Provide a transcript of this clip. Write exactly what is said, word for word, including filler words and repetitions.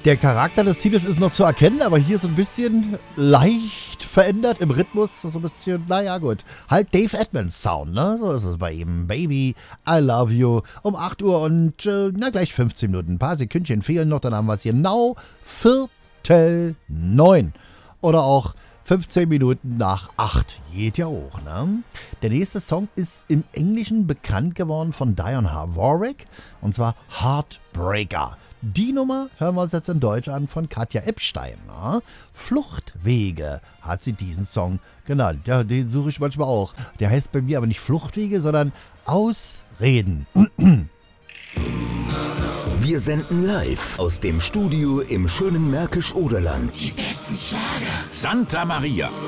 Der Charakter des Titels ist noch zu erkennen, aber hier so ein bisschen leicht verändert im Rhythmus. So ein bisschen, naja gut. Halt Dave Edmunds Sound, ne? So ist es bei ihm. Baby, I love you. Um acht Uhr und, äh, na gleich fünfzehn Minuten. Ein paar Sekündchen fehlen noch, dann haben wir es genau Viertel neun. Oder auch fünfzehn Minuten nach acht. Geht ja auch, ne? Der nächste Song ist im Englischen bekannt geworden von Dionne Warwick. Und zwar Heartbreaker. Die Nummer hören wir uns jetzt in Deutsch an von Katja Epstein. Ne? Fluchtwege hat sie diesen Song genannt. Ja, den suche ich manchmal auch. Der heißt bei mir aber nicht Fluchtwege, sondern Ausreden. Wir senden live aus dem Studio im schönen Märkisch-Oderland. Die besten Schlager. Santa Maria.